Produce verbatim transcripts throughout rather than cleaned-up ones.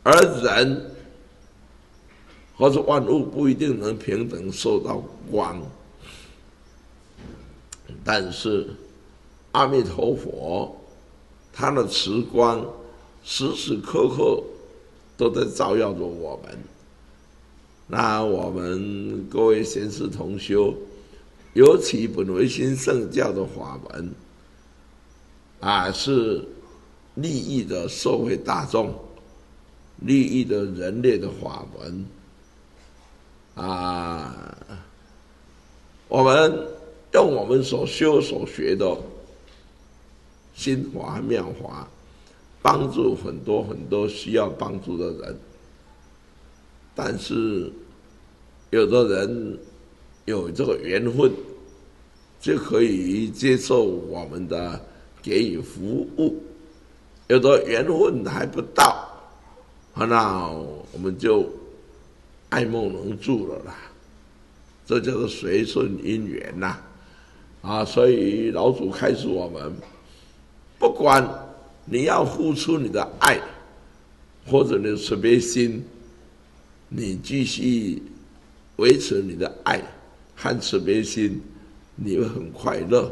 而人或者万物不一定能平等受到光，但是阿弥陀佛他的慈光时时刻刻都在照耀着我们。那我们各位贤士同修，尤其本唯心圣教的法门啊，是利益的社会大众、利益的人类的法门啊。我们用我们所修所学的心法妙法，帮助很多很多需要帮助的人。但是有的人有这个缘分，就可以接受我们的给予服务；有的缘分还不到，那我们就爱莫能助了啦。这叫做随顺因缘呐，啊！所以老祖开始我们，不管你要付出你的爱，或者你的慈悲心，你继续维持你的爱和慈悲心，你会很快乐。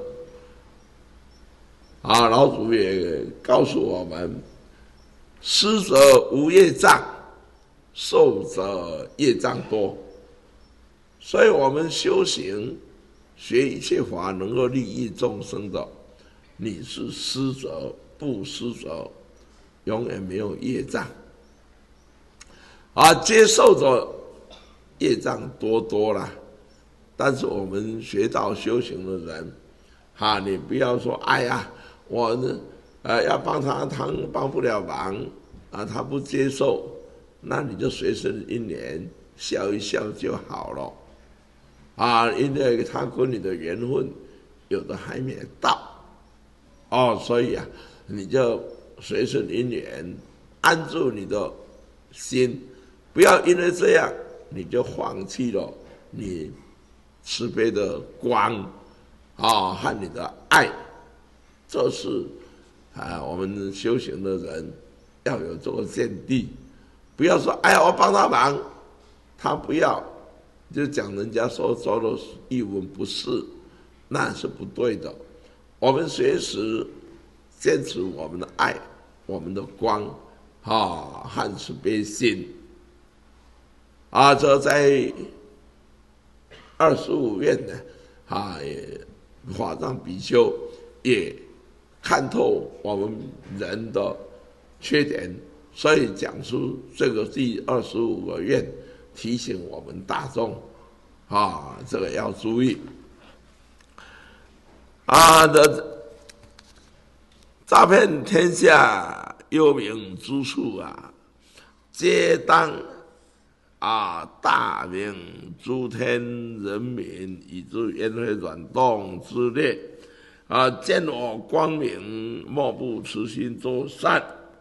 啊，老祖也告诉我们，施者无业障，受者业障多。所以我们修行学一切法能够利益众生的，你是施者不施者，永远没有业障。啊，接受者业障多多啦。但是我们学道修行的人，哈、啊，你不要说，哎呀，我呢，呃，要帮他，他帮不了忙啊，他不接受，那你就随顺因缘，笑一笑就好了。啊，因为他跟你的缘分有的还没到，哦，所以啊，你就随顺因缘，安住你的心。不要因为这样你就放弃了你慈悲的光啊和你的爱。这是啊我们修行的人要有这个见地。不要说哎呀我帮他忙，他不要，就讲人家说说的一文不是，那是不对的。我们随时坚持我们的爱，我们的光啊和慈悲心。啊，这在二十五愿呢，啊，法藏比丘也看透我们人的缺点，所以讲出这个第二十五个愿，提醒我们大众，啊，这个要注意。啊的，诈骗天下幽冥诸处啊，皆当。啊！大明诸天人民以至烟灰转动之列，啊！见我光明，莫不慈心作善。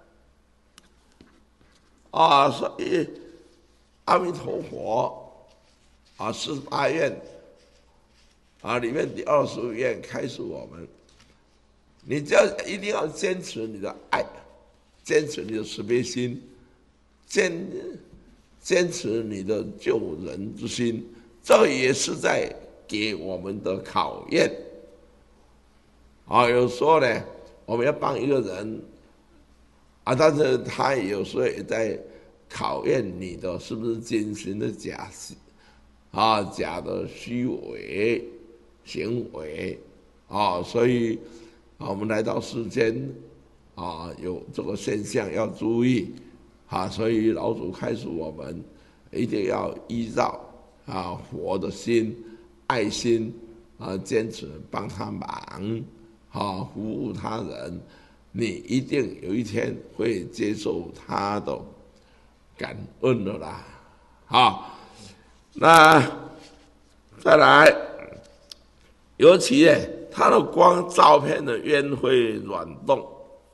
啊！所以阿弥陀佛啊，十八愿啊里面第二十五愿开始我们，你就要一定要坚持你的爱，坚持你的慈悲心，坚。坚持你的救人之心，这也是在给我们的考验。啊，有时候呢，我们要帮一个人，啊，但是他有时候也在考验你的是不是真心的假啊，假的虚伪行为啊，所以啊，我们来到世间啊，有这个现象要注意。啊，所以老祖开始我们一定要依照啊佛的心、爱心啊，坚持帮他忙，啊服务他人，你一定有一天会接受他的感恩的啦。好，那再来，尤其呢，他的光照片的烟灰软动。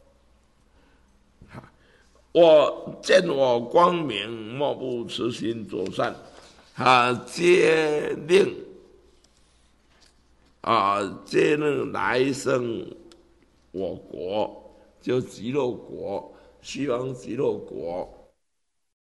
我见我光明，莫不慈心作善，啊，皆令啊，皆令来生我国，就极乐国，西方极乐国